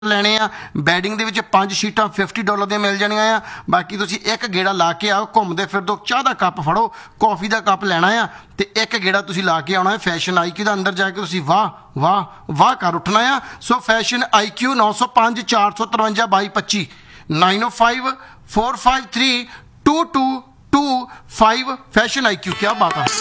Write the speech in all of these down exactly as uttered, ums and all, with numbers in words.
ਲੈਣੇ ਆ। ਬੈਡਿੰਗ ਦੇ ਵਿੱਚ ਪੰਜ ਸ਼ੀਟਾਂ ਫਿਫਟੀ ਡਾਲਰ ਦੀਆਂ ਮਿਲ ਜਾਣੀਆਂ ਆ। ਬਾਕੀ ਤੁਸੀਂ ਇੱਕ ਗੇੜਾ ਲਾ ਕੇ ਆਓ, ਘੁੰਮਦੇ ਫਿਰਦੇ ਚਾਹ ਦਾ ਕੱਪ ਫੜੋ, ਕੌਫੀ ਦਾ ਕੱਪ ਲੈਣਾ ਆ ਤੇ ਇੱਕ ਗੇੜਾ ਤੁਸੀਂ ਲਾ ਕੇ ਆਉਣਾ ਹੈ ਫੈਸ਼ਨ ਆਈਕਿਊ ਦਾ। ਅੰਦਰ ਜਾ ਕੇ ਤੁਸੀਂ ਵਾਹ ਵਾਹ ਵਾਹ ਕਰ ਉੱਠਣਾ ਆ। ਸੋ ਫੈਸ਼ਨ ਆਈਕਿਊ ਨੌ ਸੌ ਪੰਜ ਚਾਰ ਸੌ ਤਰਵੰਜਾ ਬਾਈ ਪੱਚੀ nine O five four five three two to to five fashion IQ. ਕਿਆ ਬਾਤ ਆ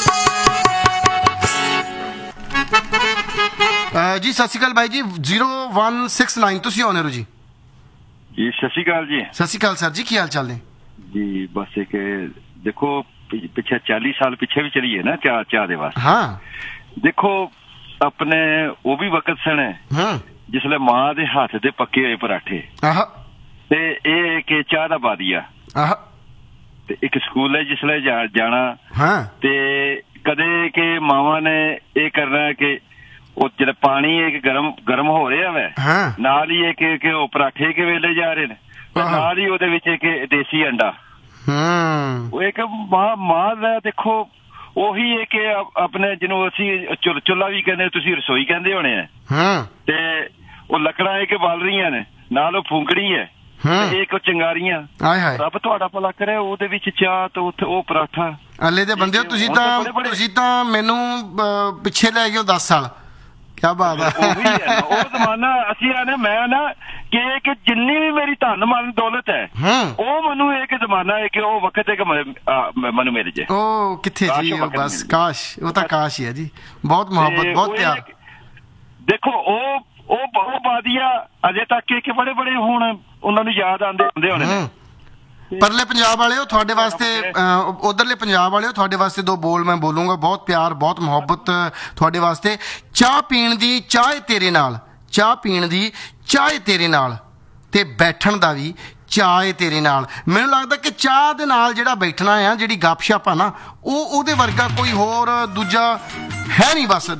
ਜੀ। ਸਤਿ ਸ਼੍ਰੀ ਅਕਾਲ ਬਾਈ ਜੀ। ਜ਼ੀਰੋ ਵਨ ਸਿਕਸ ਨਾਈਨ ਤੁਸੀਂ ਆਉਣੇ ਹੋ ਜੀ। ਜੀ ਸਤਿ ਸ਼੍ਰੀ ਅਕਾਲ ਜੀ। ਸਤਿ ਸ਼੍ਰੀ ਅਕਾਲ ਸਰ ਜੀ, ਕੀ ਹਾਲ ਚਾਲ ਨੇ ਜੀ? ਬਸ ਇੱਕ ਦੇਖੋ ਪਿੱਛੇ ਚਾਲੀ ਸਾਲ ਪਿੱਛੇ ਵੀ ਚਲੀਏ ਨਾ ਚਾਹ ਚਾਹ ਦੇ ਵਾਸਤੇ। ਹਾਂ ਦੇਖੋ ਆਪਣੇ ਉਹ ਵੀ ਵਕਤ ਸਨ ਜਿਸਲੇ ਮਾਂ ਦੇ ਹੱਥ ਦੇ ਪੱਕੇ ਹੋਏ ਪਰਾਠੇ ਆਹ ਤੇ ਇਹ ਕਿ ਚਾਹ ਦਾ ਬਾਦੀਆ ਆਹ ਤੇ ਇੱਕ ਸਕੂਲ ਹੈ ਜਿਸਲੇ ਜਾਣਾ ਹਾਂ ਤੇ ਕਦੇ ਕਿ ਮਾਵਾਂ ਨੇ ਇਹ ਕਰਨਾ ਕਿ ਉਹ ਜਿਹੜਾ ਪਾਣੀ ਇੱਕ ਗਰਮ ਗਰਮ ਹੋ ਰਿਹਾ ਵੈ ਨਾਲ ਹੀ ਇੱਕ ਕਿ ਉਹ ਪਰਾਠੇ ਕੇ ਵੇਲੇ ਜਾ ਰਹੇ ਨੇ ਨਾਲ ਹੀ ਉਹਦੇ ਵਿੱਚ ਇੱਕ ਦੇਸੀ ਅੰਡਾ। ਉਹ ਇੱਕ ਮਾਂ ਮਾਂ ਦਾ ਦੇਖੋ ਉਹੀ ਹੈ ਕਿ ਆਪਣੇ ਜਿਹਨੂੰ ਅਸੀਂ ਚੁੱਲਾ ਵੀ ਕਹਿੰਦੇ, ਤੁਸੀਂ ਰਸੋਈ ਕਹਿੰਦੇ ਹੋਣੇ ਆ ਤੇ ਉਹ ਲੱਕੜਾਂ ਇੱਕ ਬਲ ਰਹੀਆਂ ਨੇ ਨਾਲ ਉਹ ਫੂਕਣੀ ਹੈ ਤੇ ਇੱਕ ਚਿੰਗਾਰੀਆਂ। ਰੱਬ ਤੁਹਾਡਾ ਭਲਾ ਕਰੇ ਉਹਦੇ ਵਿੱਚ ਚਾਹ ਤੇ ਉੱਥੇ ਉਹ ਪਰਾਠਾ। ਅੱਲੇ ਦੇ ਬੰਦੇ ਤੁਸੀਂ ਤਾਂ ਤੁਸੀਂ ਤਾਂ ਮੈਨੂੰ ਪਿੱਛੇ ਲੈ ਗਏ ਦਸ ਸਾਲ। ਕਿਆ ਬਾਤ ਹੈ। ਉਹ ਜ਼ਮਾਨਾ ਅਸੀਂ ਆ ਨਾ ਮੈਂ ਨਾ ਕਿ ਜਿੰਨੀ ਵੀ ਮੇਰੀ ਧਨ ਮਨ ਦੌਲਤ ਹੈ ਉਹ ਮੈਨੂੰ ਇੱਕ ਜ਼ਮਾਨਾ ਹੈ ਕਿ ਉਹ ਵਕਤ ਹੈ ਮੈਨੂੰ ਮਿਲ ਜੇ। ਉਹ ਕਿੱਥੇ ਜੀ? ਬਸ ਕਾਸ਼, ਉਹ ਤਾਂ ਕਾਸ਼ ਹੀ ਹੈ ਜੀ। ਬਹੁਤ ਮੁਹੱਬਤ, ਬਹੁਤ ਪਿਆਰ। ਦੇਖੋ ਉਹ ਉਹ ਬਾਦੀਆ ਅਜੇ ਤੱਕ ਕਿ ਬੜੇ ਬੜੇ ਹੁਣ ਉਹਨਾਂ ਨੂੰ ਯਾਦ ਆਉਂਦੇ ਹੁੰਦੇ ਹੋਣੇ ਨੇ। ਪਰਲੇ ਪੰਜਾਬ ਵਾਲਿਓ ਤੁਹਾਡੇ ਵਾਸਤੇ, ਉਧਰਲੇ ਪੰਜਾਬ ਵਾਲਿਓ ਤੁਹਾਡੇ ਵਾਸਤੇ ਦੋ ਬੋਲ ਮੈਂ ਬੋਲੂੰਗਾ। ਬਹੁਤ ਪਿਆਰ, ਬਹੁਤ ਮੁਹੱਬਤ ਤੁਹਾਡੇ ਵਾਸਤੇ। ਚਾਹ ਪੀਣ ਦੀ ਚਾਹ ਤੇਰੇ ਨਾਲ, ਚਾਹ ਪੀਣ ਦੀ ਚਾਹ ਤੇਰੇ ਨਾਲ ਤੇ ਬੈਠਣ ਦਾ ਵੀ ਚਾਹ ਤੇਰੇ ਨਾਲ। ਮੈਨੂੰ ਲੱਗਦਾ ਕਿ ਚਾਹ ਦੇ ਨਾਲ ਜਿਹੜਾ ਬੈਠਣਾ ਆ, ਜਿਹੜੀ ਗੱਪਸ਼ਪ ਆ ਨਾ, ਉਹ ਉਹਦੇ ਵਰਗਾ ਕੋਈ ਹੋਰ ਦੂਜਾ ਹੈ ਨਹੀਂ। ਬਸ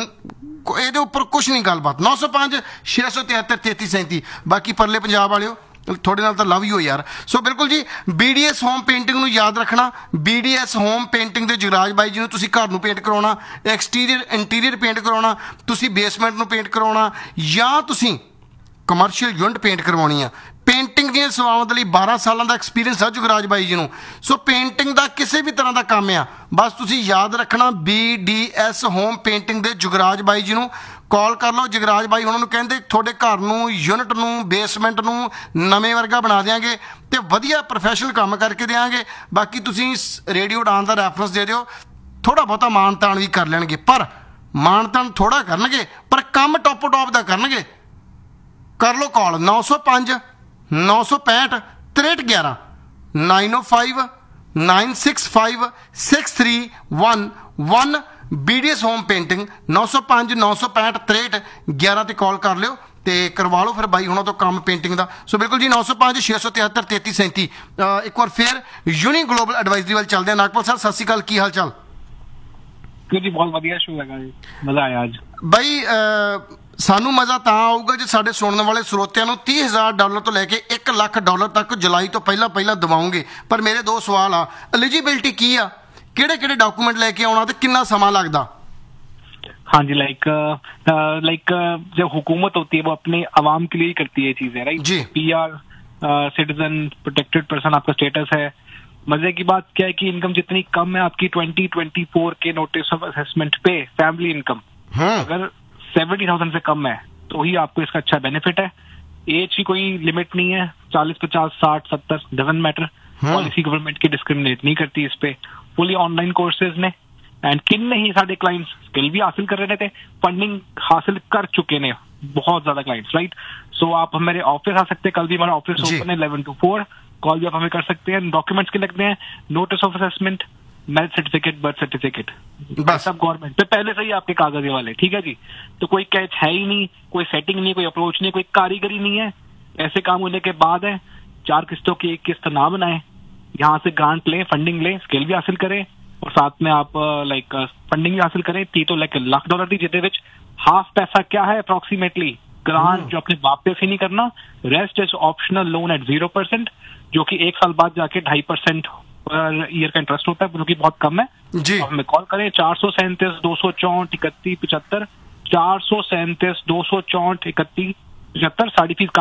ਇਹਦੇ ਉੱਪਰ ਕੁਛ ਨਹੀਂ ਗੱਲਬਾਤ। ਨੌ ਸੌ ਪੰਜ ਛੇ ਸੌ ਤਿਹੱਤਰ ਤੇਤੀ ਸੈਂਤੀ। ਬਾਕੀ ਪਰਲੇ ਪੰਜਾਬ ਵਾਲਿਓ ਤੁਹਾਡੇ ਨਾਲ ਤਾਂ ਲਵ ਯੂ ਯਾਰ। ਸੋ ਬਿਲਕੁਲ ਜੀ, B D S home painting ਨੂੰ ਯਾਦ ਰੱਖਣਾ। B D S home painting ਦੇ ਜੁਗਰਾਜ ਬਾਈ ਜੀ ਨੂੰ ਤੁਸੀਂ ਘਰ ਨੂੰ ਪੇਂਟ ਕਰਾਉਣਾ, ਐਕਸਟੀਰੀਅਰ ਇੰਟੀਰੀਅਰ ਪੇਂਟ ਕਰਾਉਣਾ, ਤੁਸੀਂ ਬੇਸਮੈਂਟ ਨੂੰ ਪੇਂਟ ਕਰਾਉਣਾ ਜਾਂ ਤੁਸੀਂ ਕਮਰਸ਼ੀਅਲ ਯੂਨਿਟ ਪੇਂਟ ਕਰਵਾਉਣੀ ਆ। ਪੇਂਟਿੰਗ ਦੀਆਂ ਸੇਵਾਵਾਂ ਦੇ ਲਈ ਬਾਰਾਂ ਸਾਲਾਂ ਦਾ ਐਕਸਪੀਰੀਅੰਸ ਆ ਜੁਗਰਾਜ ਬਾਈ ਜੀ ਨੂੰ। ਸੋ ਪੇਂਟਿੰਗ ਦਾ ਕਿਸੇ ਵੀ ਤਰ੍ਹਾਂ ਦਾ ਕੰਮ ਆ, ਬਸ ਤੁਸੀਂ ਯਾਦ ਰੱਖਣਾ B D S home painting ਦੇ ਜੁਗਰਾਜ ਬਾਈ ਜੀ ਨੂੰ ਕਾਲ ਕਰ ਲਓ। ਜਗਰਾਜ ਬਾਈ ਉਹਨਾਂ ਨੂੰ ਕਹਿੰਦੇ ਤੁਹਾਡੇ ਘਰ ਨੂੰ, ਯੂਨਿਟ ਨੂੰ, ਬੇਸਮੈਂਟ ਨੂੰ ਨਵੇਂ ਵਰਗਾ ਬਣਾ ਦਿਆਂਗੇ ਤੇ ਵਧੀਆ ਪ੍ਰੋਫੈਸ਼ਨਲ ਕੰਮ ਕਰਕੇ ਦਿਆਂਗੇ। ਬਾਕੀ ਤੁਸੀਂ ਰੇਡੀਓ ਉਡਾਨ ਦਾ ਰੈਫਰੈਂਸ ਦੇ ਦਿਓ, ਥੋੜ੍ਹਾ ਬਹੁਤਾ ਮਾਣ ਤਾਣ ਵੀ ਕਰ ਲੈਣਗੇ। ਪਰ ਮਾਣ ਤਾਣ ਥੋੜ੍ਹਾ ਕਰਨਗੇ ਪਰ ਕੰਮ ਟੋਪੋ ਟੋਪ ਦਾ ਕਰਨਗੇ। ਕਰ ਲਓ ਕਾਲ ਨੌ ਸੌ ਪੰਜ ਨੌ ਸੌ ਪੈਂਹਠ ਤ੍ਰੇਹਠ ਗਿਆਰਾਂ ਨਾਈਨ ਓ five nine six five six three one one. B D S home painting ਨੌ ਸੌ ਪੰਜ ਨੌ ਸੌ ਪੈਂਹਠ ਤ੍ਰੇਹਠ ਗਿਆਰਾਂ 'ਤੇ ਕਾਲ ਕਰ ਲਿਓ ਤੇ ਕਰਵਾ ਲਓ ਫਿਰ ਬਾਈ ਹੁਣਾਂ ਤੋਂ ਕੰਮ ਪੇਂਟਿੰਗ ਦਾ। ਸੋ ਬਿਲਕੁਲ ਜੀ, ਨੌ ਸੌ ਪੰਜ ਛੇ ਸੌ ਤਿਹੱਤਰ ਤੇਤੀ ਸੈਂਤੀ। ਇੱਕ ਵਾਰ ਫਿਰ ਯੂਨੀ ਗਲੋਬਲ ਐਡਵਾਈਜ਼ਰੀ ਵੱਲ ਚੱਲਦੇ ਹਾਂ। ਨਾਗਪਾਲ ਸਰ ਸਤਿ ਸ਼੍ਰੀ ਅਕਾਲ, ਕੀ ਹਾਲ ਚਾਲ? ਜੀ ਬਹੁਤ ਵਧੀਆ ਸ਼ੋ ਹੈਗਾ ਜੀ, ਮਜ਼ਾ ਆਇਆ ਅੱਜ। ਬਾਈ ਸਾਨੂੰ ਮਜ਼ਾ ਤਾਂ ਆਊਗਾ ਜੇ ਸਾਡੇ ਸੁਣਨ ਵਾਲੇ ਸਰੋਤਿਆਂ ਨੂੰ ਤੀਹ ਹਜ਼ਾਰ ਡਾਲਰ ਤੋਂ ਲੈ ਕੇ ਇੱਕ ਲੱਖ ਡਾਲਰ ਤੱਕ ਜੁਲਾਈ ਤੋਂ ਪਹਿਲਾਂ ਪਹਿਲਾਂ ਦਵਾਉਂਗੇ। ਪਰ ਮੇਰੇ ਦੋ ਸਵਾਲ ਆ। ਐਲੀਜੀਬਿਲਿਟੀ ਕੀ ਆ, ਕਿਹੜੇ ਕਿਹੜੇ ਡਾਕੂਮੈਂਟ ਲੈ ਕੇ ਆਉਣਾ ਤੇ ਕਿੰਨਾ ਸਮਾਂ लगता? हाँ जी, लाइक लाइक जब हुकूमत होती है वो अपने अवाम के लिए करती है चीजें, राइट जी। P R citizen protected person आपका स्टेटस है। मजे की बात क्या है कि इनकम जितनी कम है आपकी ट्वेंटी ट्वेंटी फोर के नोटिस ऑफ असेसमेंट पे फैमिली इनकम अगर सेवेंटी थाउजेंड से कम है तो ही आपको इसका अच्छा बेनिफिट है। एज की कोई लिमिट नहीं है, चालीस पचास साठ सत्तर डजंट मैटर। पॉलिसी गवर्नमेंट की डिस्क्रिमिनेट नहीं करती इस पे। फुली ऑनलाइन कोर्सेज ने एंड किन नहीं साढ़े क्लाइंट्स स्किल भी हासिल कर रहे थे, फंडिंग हासिल कर चुके ने बहुत ज्यादा क्लाइंट्स, राइट। सो आप हमारे ऑफिस आ सकते हैं, कल भी हमारा ऑफिस ओपन है इलेवन टू फोर। कॉल भी आप हमें कर सकते हैं। डॉक्यूमेंट्स के लगते हैं notice of assessment, marriage certificate, birth certificate, सब गवर्नमेंट पे पहले से ही आपके कागज वाले, ठीक है जी। तो कोई कैच है ही नहीं, कोई सेटिंग नहीं, कोई अप्रोच नहीं, कोई कारीगरी नहीं है। ऐसे काम होने के बाद है चार किस्तों की एक किस्त ना बनाए, यहाँ से ग्रांट लें, फंडिंग लें, स्किल भी हासिल करें और साथ में आप लाइक फंडिंग भी हासिल करें। ती तो लाइक लाख डॉलर दी जिदे विच हाफ पैसा क्या है अप्रोक्सीमेटली ग्रांट जो अपने वापस ही नहीं करना, rest is optional loan eight zero percent जो कि एक साल बाद जाके ढाई परसेंट पर ईयर का इंटरेस्ट होता है, जो कि बहुत कम है जी। तो हमें कॉल करें चार सौ सैंतीस दो सौ चौंठ इकतीस पिछहत्तर चार सौ सैंतीस दो सौ चौंठ इकतीस पचहत्तर साड़ी फीस